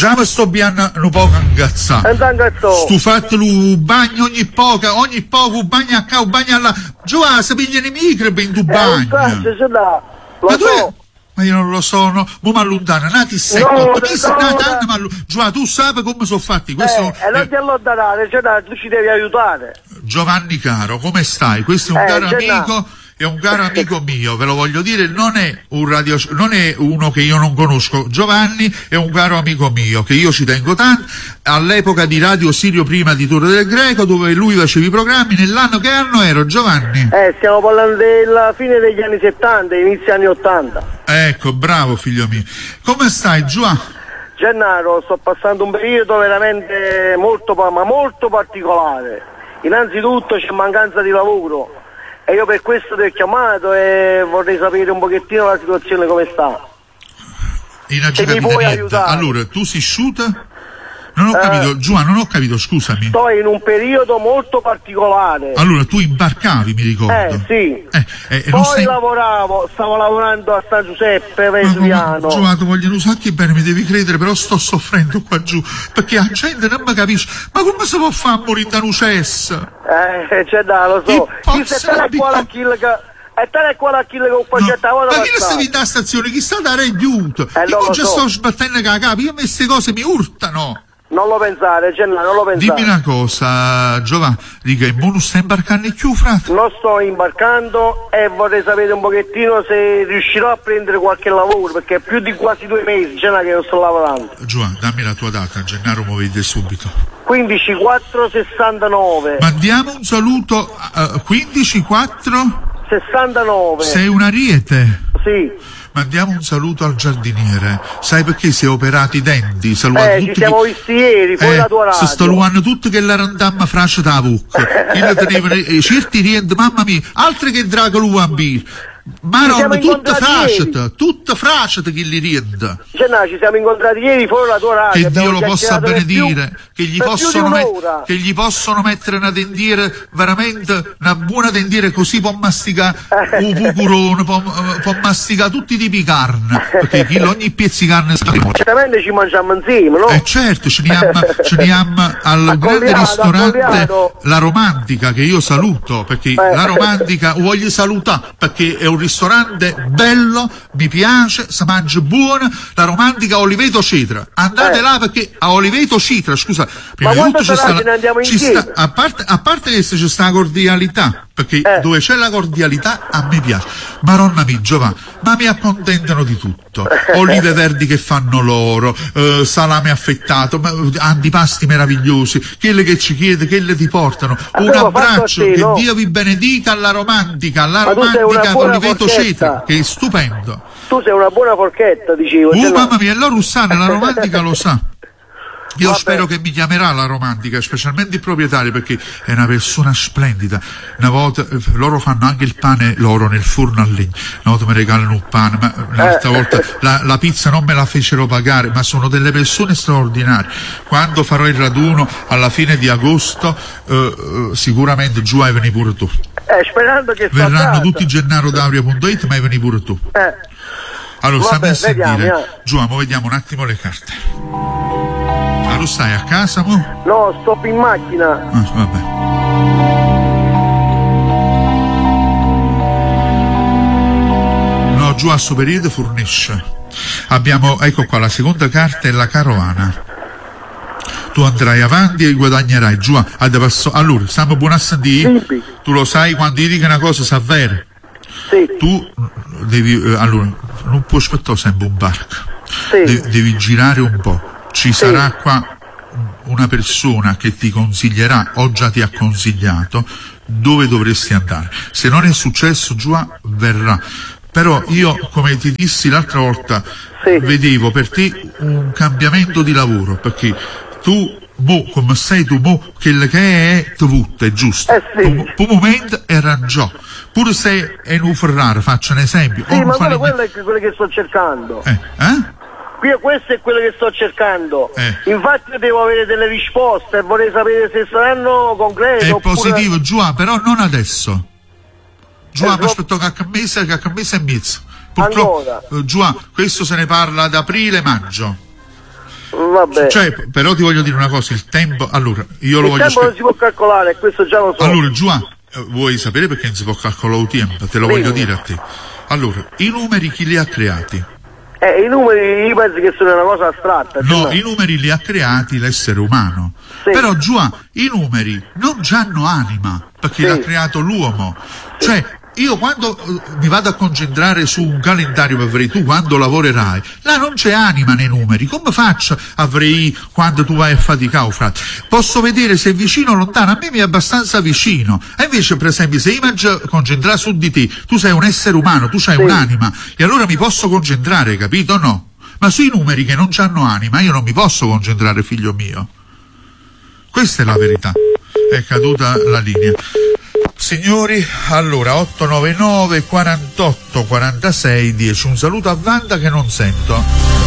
Già mi sto piano un po' ingazzato. Sto fatto il bagno ogni poco un bagno a qua, un bagno alla... Già, si pigliano i microbi in tu bagno. Ma io non lo so, no? Mo' m'allontana, nati secco, Già, tu sai come sono fatti, questo... non ti allontanare, tu ci devi aiutare. Giovanni caro, come stai? Questo è un caro amico... È un caro amico mio, ve lo voglio dire, non è uno che io non conosco. Giovanni è un caro amico mio, che io ci tengo tanto, all'epoca di Radio Sirio prima di Torre del Greco, dove lui faceva i programmi. Nell'anno, che anno ero, Giovanni? Stiamo parlando della fine degli anni 70, inizio anni 80. Ecco, bravo figlio mio. Come stai, Giovanni? Gennaro, sto passando un periodo veramente molto particolare. Innanzitutto c'è mancanza di lavoro. E io per questo ti ho chiamato e vorrei sapere un pochettino la situazione come sta. Se mi puoi aiutare. Allora, tu sei asciutta? Non ho capito, Giovanni, non ho capito, scusami. Sto in un periodo molto particolare. Allora, tu imbarcavi, mi ricordo. Sì. Poi stavo lavorando a San Giuseppe, Vesuviano. Giovanni, vogliono un sacco bene, mi devi credere, però sto soffrendo qua giù, perché la gente non mi capisce. Ma come si può fare a morire da un cesso? Lo so. E tale qua la kill con qualcetta ma chi ne stavi da stazione? Chi sta da aiuto? Io non ci sto sbattendo la capo, io queste cose mi urtano. Non lo pensare, Gennaro, non lo pensare. Dimmi una cosa, Giovanni, dica, il non sta imbarcando più, frate? Non sto imbarcando e vorrei sapere un pochettino se riuscirò a prendere qualche lavoro, perché è più di quasi 2 mesi, Gennaro, che non sto lavorando. Giovanni, dammi la tua data, Gennaro, mi vede subito. 15469. Mandiamo un saluto, 15469. Sei un ariete? Sì. Mandiamo un saluto al giardiniere. Sai perché si è operato i denti? Tutti ci siamo visti ieri, fuori la tua radio. Si sto luando tutto che la randamma frascia da bucca. Io tenevano certi rientri, mamma mia, altri che drago l'uambì. Ma non, tutta frascita che li rienda. Ci siamo incontrati ieri fuori la tua radio. Che Dio lo possa benedire, che gli possono mettere una dendiere, veramente una buona dendiere, così può masticare un bucurone, può masticare tutti i tipi di carne, perché ogni pezzo di carne certamente ci mangiamo insieme, no? Certo, ce ne abbiamo al grande ristorante La Romantica, che io saluto, perché La Romantica voglio salutare, perché è un ristorante bello, mi piace, si mangia buono. La Romantica a Oliveto Cetra, andate là, perché a Oliveto Cetra, scusa, prima ma di tutto a parte che c'è sta cordialità, perché dove c'è la cordialità a me piace. Maronna mia, Giovanni, ma mi accontentano di tutto, olive verdi che fanno loro, salame affettato, antipasti meravigliosi, quelle che ci chiede, quelle ti portano, un abbraccio, che Dio vi benedica alla Romantica Oliveto Cetra, che è stupendo. Tu sei una buona forchetta, dicevo. Mamma mia, allora Russane, la Romantica lo sa. Io spero che mi chiamerà La Romantica, specialmente il proprietario, perché è una persona splendida. Una volta loro fanno anche il pane loro nel forno a legna, una volta mi regalano un pane, ma un'altra volta la pizza non me la fecero pagare, ma sono delle persone straordinarie. Quando farò il raduno alla fine di agosto, sicuramente giù hai venire pure tu. Sperando che verranno tutti gennarodauria.it, ma hai venire pure tu. Allora, stammi a sentire. Giù, mo vediamo un attimo le carte. Tu stai a casa, mo? No, sto in macchina. Vabbè. No, giù a sto periodo fornisce. Abbiamo, ecco qua, la seconda carta è la carovana. Tu andrai avanti e guadagnerai. Giù, allora, stiamo buoni a sentire? Sì. Tu lo sai, quando dici che una cosa sa vera? Sì. Tu devi, allora, non puoi aspettare sempre un barco. Sì. Devi girare un po'. Ci sarà qua una persona che ti consiglierà, o già ti ha consigliato, dove dovresti andare. Se non è successo, giù verrà. Però io, come ti dissi l'altra volta, vedevo per te un cambiamento di lavoro, perché tu, come sei tu, quello che è tutto, è giusto. Per un momento arrangiò. Pure se è un Ferrari, faccio un esempio. Sì, ma quello è quello che sto cercando. Questo è quello che sto cercando. Infatti io devo avere delle risposte e vorrei sapere se saranno concrete. È positivo, Giovanni, però non adesso. Giovanni, aspetto che a mese e mezzo. Purtroppo, Giovanni, questo se ne parla ad aprile-maggio. Vabbè. Cioè, però ti voglio dire una cosa, il tempo, allora, io lo voglio il tempo non si può calcolare, questo già lo so. Allora, Giovanni, vuoi sapere perché non si può calcolare il tempo? Te lo voglio dire a te. Allora, i numeri chi li ha creati? I numeri io penso che sono una cosa astratta. No, i numeri li ha creati l'essere umano. Sì. Però Giovanni, i numeri non hanno anima, perché l'ha creato l'uomo. Cioè, io quando mi vado a concentrare su un calendario per vedere tu quando lavorerai, là non c'è anima nei numeri. Come faccio a vedere quando tu vai a faticare, frate? Posso vedere se è vicino o lontano, a me mi è abbastanza vicino. E invece, per esempio, se io mi concentrare su di te, tu sei un essere umano, tu hai un'anima, e allora mi posso concentrare, capito o no? Ma sui numeri che non hanno anima io non mi posso concentrare, figlio mio. Questa è la verità. È caduta la linea. Signori, allora 899 48 46 10. Un saluto a Wanda che non sento.